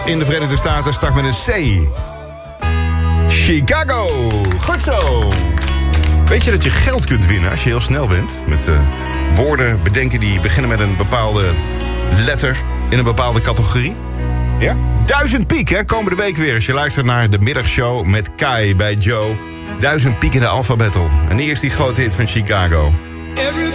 in de Verenigde Staten start met een C. Chicago. Goed zo. Weet je dat je geld kunt winnen als je heel snel bent? Met woorden bedenken die beginnen met een bepaalde letter in een bepaalde categorie? Ja? 1000 piek, hè? Komende week weer. Als je luistert naar de middagshow met Kai bij Joe. 1000 piek in de Alpha Battle. En hier is die grote hit van Chicago.